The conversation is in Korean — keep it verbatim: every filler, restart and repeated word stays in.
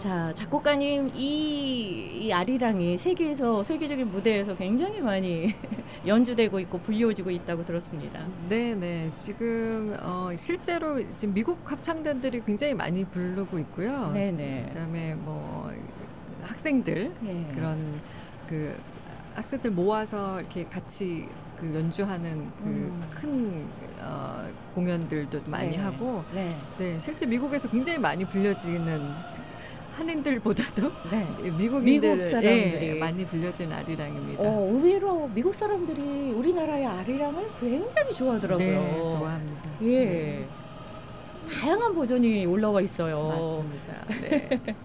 자, 작곡가님 이, 이 아리랑이 세계에서 세계적인 무대에서 굉장히 많이 연주되고 있고 불려지고 있다고 들었습니다. 네, 네. 지금 어, 실제로 지금 미국 합창단들이 굉장히 많이 부르고 있고요. 네, 네. 그다음에 뭐 학생들 예. 그런 그 학생들 모아서 이렇게 같이 그 연주하는 그 큰 음. 어, 공연들도 많이 네. 하고 네. 네, 실제 미국에서 굉장히 많이 불려지는 한인들보다도 네. 미국인들 미국 사람들이. 예, 많이 불려진 아리랑입니다. 어, 의외로 미국 사람들이 우리나라의 아리랑을 굉장히 좋아하더라고요. 네, 좋아합니다. 예. 네. 다양한 버전이 올라와 있어요. 맞습니다. 네.